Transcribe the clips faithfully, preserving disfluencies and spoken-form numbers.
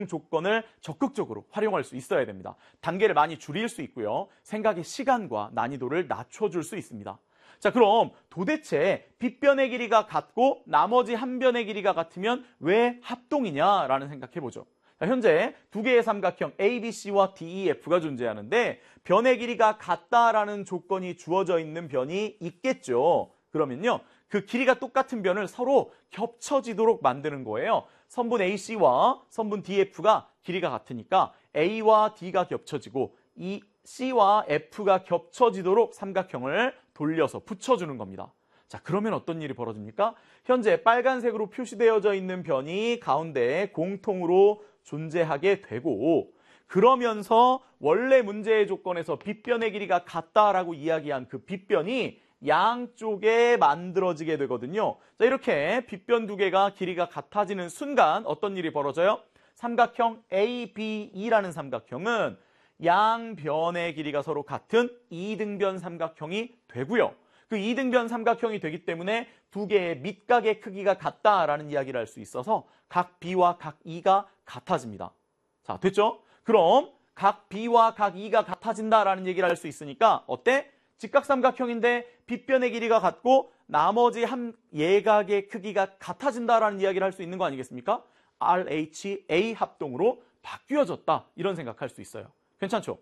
조건을 적극적으로 활용할 수 있어야 됩니다. 단계를 많이 줄일 수 있고요. 생각의 시간과 난이도를 낮춰줄 수 있습니다. 자, 그럼 도대체 빗변의 길이가 같고 나머지 한 변의 길이가 같으면 왜 합동이냐라는 생각해보죠. 자, 현재 두 개의 삼각형 A, B, C와 D, E, F가 존재하는데 변의 길이가 같다라는 조건이 주어져 있는 변이 있겠죠. 그러면요, 그 길이가 똑같은 변을 서로 겹쳐지도록 만드는 거예요. 선분 에이씨와 선분 디에프가 길이가 같으니까 A와 D가 겹쳐지고 이 C와 F가 겹쳐지도록 삼각형을 돌려서 붙여주는 겁니다. 자, 그러면 어떤 일이 벌어집니까? 현재 빨간색으로 표시되어져 있는 변이 가운데에 공통으로 존재하게 되고, 그러면서 원래 문제의 조건에서 빗변의 길이가 같다라고 이야기한 그 빗변이 양쪽에 만들어지게 되거든요. 자, 이렇게 빗변 두 개가 길이가 같아지는 순간 어떤 일이 벌어져요? 삼각형 에이 비 이라는 삼각형은 양변의 길이가 서로 같은 이등변 삼각형이 되고요. 그 이등변 삼각형이 되기 때문에 두 개의 밑각의 크기가 같다라는 이야기를 할 수 있어서 각 B와 각 E가 같아집니다. 자, 됐죠? 그럼 각 B와 각 E가 같아진다라는 얘기를 할 수 있으니까 어때? 직각삼각형인데 빗변의 길이가 같고 나머지 한 예각의 크기가 같아진다라는 이야기를 할 수 있는 거 아니겠습니까? 알 에이치 에이 합동으로 바뀌어졌다, 이런 생각할 수 있어요. 괜찮죠?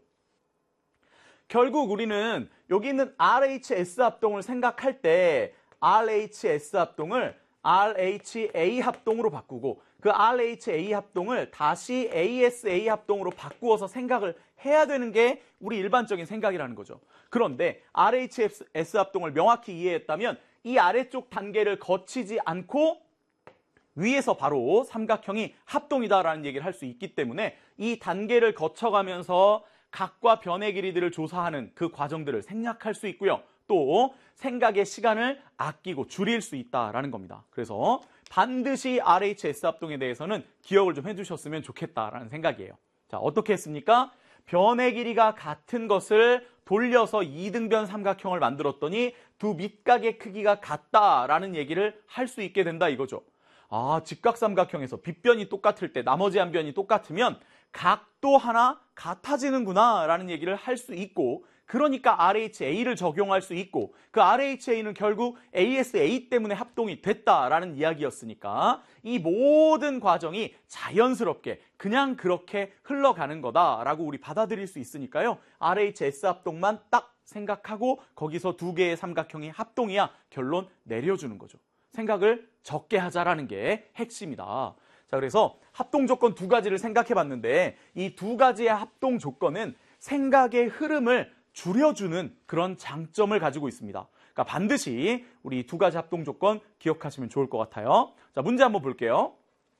결국 우리는 여기 있는 알 에이치 에스 합동을 생각할 때 알 에이치 에스 합동을 알 에이치 에이 합동으로 바꾸고 그 알 에이치 에이 합동을 다시 에이 에스 에이 합동으로 바꾸어서 생각을 해야 되는 게 우리 일반적인 생각이라는 거죠. 그런데 알 에이치 에스 합동을 명확히 이해했다면 이 아래쪽 단계를 거치지 않고 위에서 바로 삼각형이 합동이다라는 얘기를 할 수 있기 때문에 이 단계를 거쳐가면서 각과 변의 길이들을 조사하는 그 과정들을 생략할 수 있고요. 또 생각의 시간을 아끼고 줄일 수 있다라는 겁니다. 그래서 반드시 알 에이치 에스 합동에 대해서는 기억을 좀 해주셨으면 좋겠다라는 생각이에요. 자, 어떻게 했습니까? 변의 길이가 같은 것을 돌려서 이등변 삼각형을 만들었더니 두 밑각의 크기가 같다라는 얘기를 할 수 있게 된다 이거죠. 아, 직각삼각형에서 빗변이 똑같을 때 나머지 한 변이 똑같으면 각도 하나 같아지는구나 라는 얘기를 할 수 있고, 그러니까 알 에이치 에이를 적용할 수 있고 그 알 에이치 에이는 결국 에이 에스 에이 때문에 합동이 됐다라는 이야기였으니까 이 모든 과정이 자연스럽게 그냥 그렇게 흘러가는 거다라고 우리 받아들일 수 있으니까요. 알 에이치 에스 합동만 딱 생각하고 거기서 두 개의 삼각형이 합동이야 결론 내려주는 거죠. 생각을 적게 하자라는 게 핵심이다. 자, 그래서 합동 조건 두 가지를 생각해 봤는데 이 두 가지의 합동 조건은 생각의 흐름을 줄여주는 그런 장점을 가지고 있습니다. 그러니까 반드시 우리 두 가지 합동 조건 기억하시면 좋을 것 같아요. 자, 문제 한번 볼게요.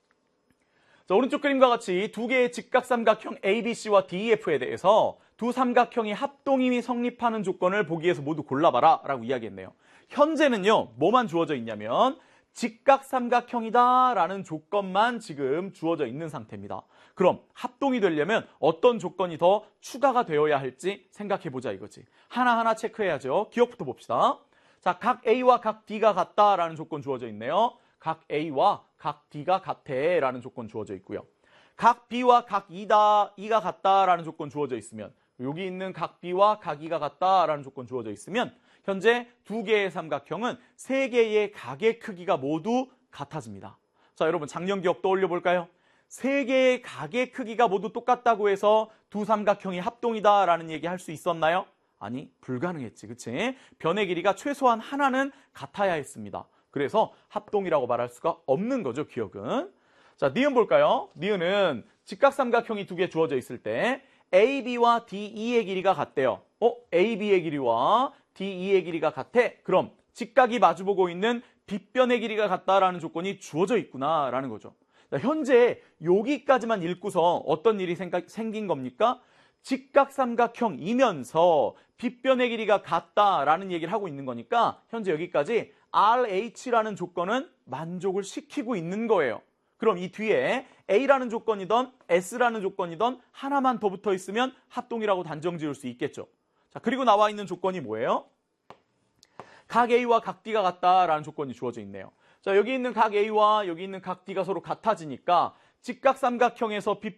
자, 오른쪽 그림과 같이 두 개의 직각삼각형 에이 비 씨와 디 이 에프에 대해서 두 삼각형이 합동이 성립하는 조건을 보기 위해서 모두 골라봐라 라고 이야기했네요. 현재는요, 뭐만 주어져 있냐면 직각삼각형이다 라는 조건만 지금 주어져 있는 상태입니다. 그럼 합동이 되려면 어떤 조건이 더 추가가 되어야 할지 생각해보자 이거지. 하나하나 체크해야죠. 기억부터 봅시다. 자, 각 A와 각 D가 같다라는 조건 주어져 있네요. 각 A와 각 D가 같애라는 조건 주어져 있고요. 각 B와 각 E다, E가 같다라는 조건 주어져 있으면, 여기 있는 각 B와 각 E가 같다라는 조건 주어져 있으면 현재 두 개의 삼각형은 세 개의 각의 크기가 모두 같아집니다. 자, 여러분 작년 기억 떠올려 볼까요? 세 개의 각의 크기가 모두 똑같다고 해서 두 삼각형이 합동이다라는 얘기 할 수 있었나요? 아니, 불가능했지, 그치? 변의 길이가 최소한 하나는 같아야 했습니다. 그래서 합동이라고 말할 수가 없는 거죠, 기억은. 자, 니은 볼까요? 니은은 직각삼각형이 두 개 주어져 있을 때 에이 비와 디 이의 길이가 같대요. 어? 에이 비의 길이와 디 이의 길이가 같아? 그럼 직각이 마주보고 있는 빗변의 길이가 같다라는 조건이 주어져 있구나라는 거죠. 자, 현재 여기까지만 읽고서 어떤 일이 생각, 생긴 겁니까? 직각삼각형이면서 빗변의 길이가 같다라는 얘기를 하고 있는 거니까 현재 여기까지 알 에이치라는 조건은 만족을 시키고 있는 거예요. 그럼 이 뒤에 A라는 조건이든 S라는 조건이든 하나만 더 붙어 있으면 합동이라고 단정 지을 수 있겠죠. 자, 그리고 나와 있는 조건이 뭐예요? 각 A와 각 D가 같다라는 조건이 주어져 있네요. 자, 여기 있는 각 A와 여기 있는 각 D가 서로 같아지니까 직각삼각형에서 빗변